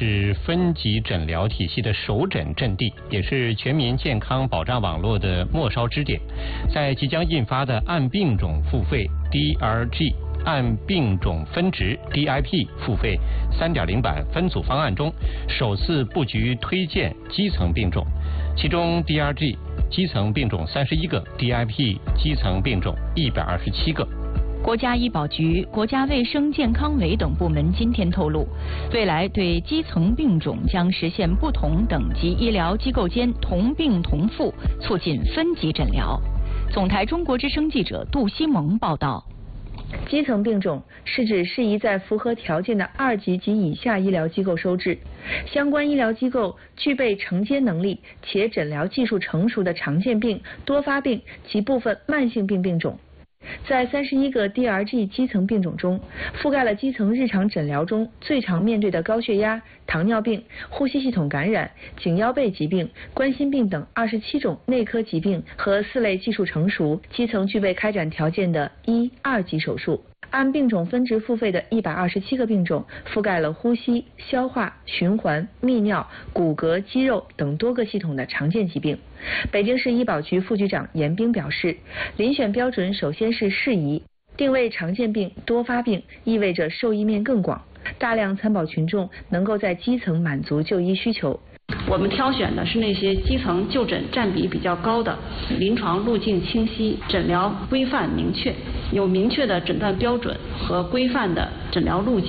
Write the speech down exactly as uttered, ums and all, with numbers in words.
是分级诊疗体系的首诊阵地，也是全民健康保障网络的末梢支点。在即将印发的按病种付费 D R G、按病种分值 D I P 付费 三点零 版分组方案中，首次布局推荐基层病种，其中 D R G 基层病种三十一个 ，D I P 基层病种一百二十七个。 国家医保局、国家卫生健康委等部门今天透露，未来对基层病种将实现不同等级医疗机构间同病同付，促进分级诊疗。总台中国之声记者杜西蒙报道。 基层病种是指适宜在符合条件的二级及以下医疗机构收治，相关医疗机构具备承接能力且诊疗技术成熟的常见病、多发病及部分慢性病病种。在三十一个 D R G 基层病种中，覆盖了基层日常诊疗中最常面对的高血压、糖尿病、呼吸系统感染、颈腰背疾病、冠心病等二十七种内科疾病和四类技术成熟、基层具备开展条件的一、二级手术。按病种分值付费的一百二十七个病种，覆盖了呼吸、消化、循环、泌尿、骨骼、肌肉等多个系统的常见疾病。北京市医保局副局长严兵表示，遴选标准首先是适宜，定位常见病、多发病，意味着受益面更广，大量参保群众能够在基层满足就医需求。 我们挑选的是那些基层就诊占比比较高的，临床路径清晰，诊疗规范明确，有明确的诊断标准和规范的诊疗路径。